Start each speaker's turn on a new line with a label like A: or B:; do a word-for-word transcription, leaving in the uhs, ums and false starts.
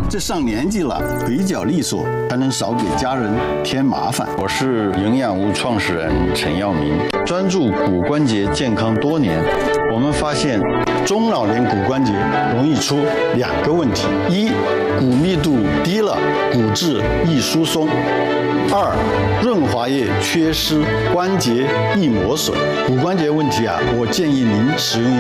A: 这上年纪了，腿脚利索，才能少给家人添麻烦。
B: 我是营养屋创始人陈耀明，专注骨关节健康多年。我们发现，中老年骨关节容易出两个问题：一，骨密度低了，骨质易疏松；二，润滑液缺失，关节易磨损。骨关节问题啊，我建议您使用